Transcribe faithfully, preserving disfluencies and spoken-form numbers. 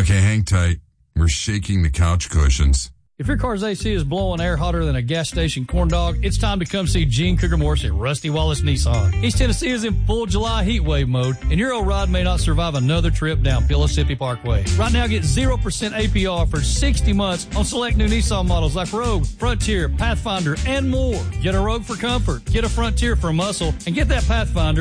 Okay, hang tight. We're shaking the couch cushions. If your car's A C is blowing air hotter than a gas station corn dog, it's time to come see Gene Cougar Morris at Rusty Wallace Nissan. East Tennessee is in full July heat wave mode, and your old ride may not survive another trip down Pellissippi Parkway. Right now, get zero percent A P R for sixty months on select new Nissan models like Rogue, Frontier, Pathfinder, and more. Get a Rogue for comfort, get a Frontier for muscle, and get that Pathfinder